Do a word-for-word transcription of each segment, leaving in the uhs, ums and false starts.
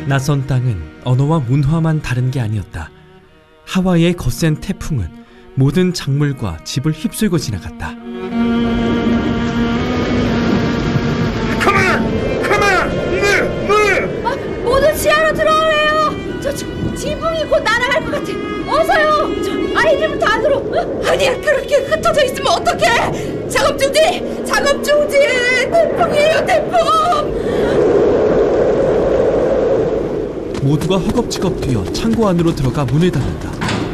낯선 땅은 언어와 문화만 다른 게 아니었다. 하와이의 거센 태풍은 모든 작물과 집을 휩쓸고 지나갔다. 가만! 가만! 네! 네! 아, 모두 지하로 들어오래요. 저, 저 지붕이 곧 날아갈 것 같아. 어서요. 저 아이들부터 안으로. 어? 아니야, 그렇게 흩어져 있으면 어떡해. 작업 중지! 작업 중지! 태풍이에요, 태풍! 모두가 허겁지겁 뛰어 창고 안으로 들어가 문을 닫는다.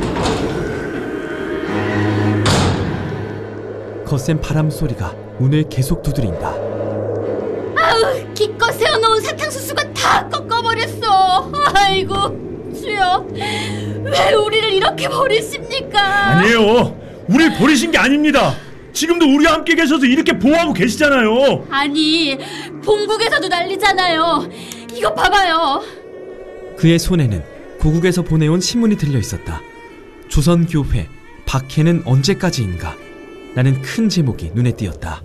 거센 바람 소리가 문을 계속 두드린다. 아우, 기껏 세워놓은 사탕수수가 다 꺾어버렸어. 아이고, 주여, 왜 우리를 이렇게 버리십니까? 아니에요. 우릴 버리신 게 아닙니다. 지금도 우리와 함께 계셔서 이렇게 보호하고 계시잖아요. 아니, 본국에서도 난리잖아요. 이거 봐봐요. 그의 손에는 고국에서 보내온 신문이 들려 있었다. 조선교회 박해는 언제까지인가? 라는 큰 제목이 눈에 띄었다.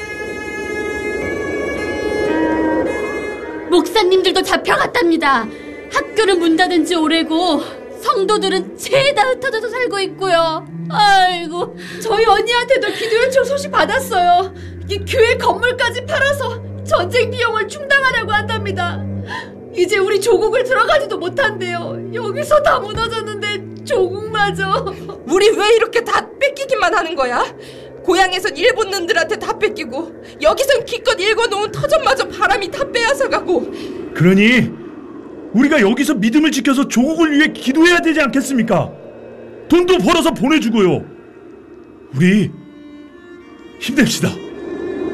목사님들도 잡혀갔답니다. 학교는 문 닫은 지 오래고 성도들은 죄다 흩어져서 살고 있고요. 아이고, 저희 언니한테도 기도 요청 소식 받았어요. 이 교회 건물까지 팔아서 전쟁 비용을 충당하라고 한답니다. 이제 우리 조국을 들어가지도 못한대요. 여기서 다 무너졌는데 조국마저. 우리 왜 이렇게 다 뺏기기만 하는 거야? 고향에선 일본 놈들한테 다 뺏기고 여기선 기껏 읽어놓은 터전마저 바람이 다 빼앗아가고. 그러니 우리가 여기서 믿음을 지켜서 조국을 위해 기도해야 되지 않겠습니까? 돈도 벌어서 보내주고요. 우리 힘냅시다.